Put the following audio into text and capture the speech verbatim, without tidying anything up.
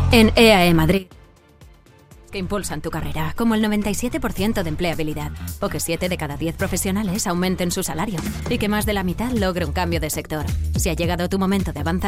En E A E Madrid, que impulsan tu carrera, como el noventa y siete por ciento de empleabilidad, o que siete de cada diez profesionales aumenten su salario, y que más de la mitad logre un cambio de sector. Si ha llegado tu momento de avanzar,